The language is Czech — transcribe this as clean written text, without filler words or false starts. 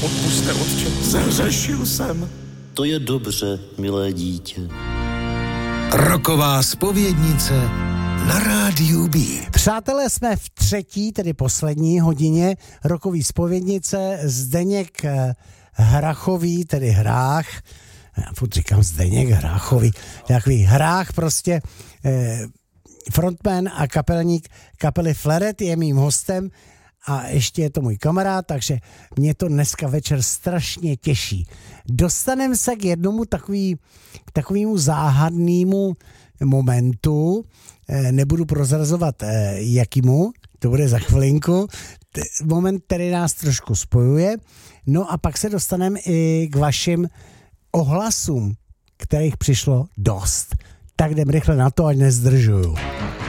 odpuste, otče, zhřešil jsem. To je dobře, milé dítě. Roková zpovědnice na rádiu B. Přátelé, jsme v třetí, tedy poslední hodině rokový zpovědnice. Zdeněk Hrachový, tedy Hrách, já furt říkám Zdeněk Hrachový, takový Hrách prostě, frontman a kapelník kapely Flaret je mým hostem a ještě je to můj kamarád, takže mě to dneska večer strašně těší. Dostaneme se k jednomu takovému záhadnému momentu, nebudu prozrazovat jakýmu, to bude za chvilinku, moment, který nás trošku spojuje, no a pak se dostaneme i k vašim ohlasům, kterých přišlo dost. Tak jdem rychle na to, ať nezdržuju.